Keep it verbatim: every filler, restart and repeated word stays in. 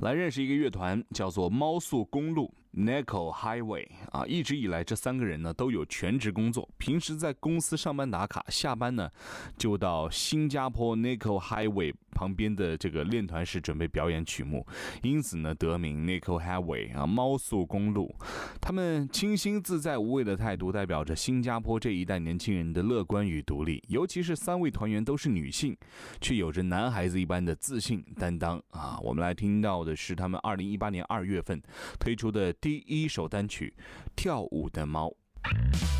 来认识一个乐团，叫做猫速公路 Nickel Highway 啊。一直以来，这三个人呢都有全职工作，平时在公司上班打卡，下班呢就到新加坡 Nickel Highway 旁边的这个练团室准备表演曲目，因此呢得名 Nickel Highway 啊，猫速公路。他们清新自在、无畏的态度，代表着新加坡这一代年轻人的乐观与独立。尤其是三位团员都是女性，却有着男孩子一般的自信担当啊。我们来听到的是他们二零一八年二月份推出的第一首单曲《跳舞的猫》。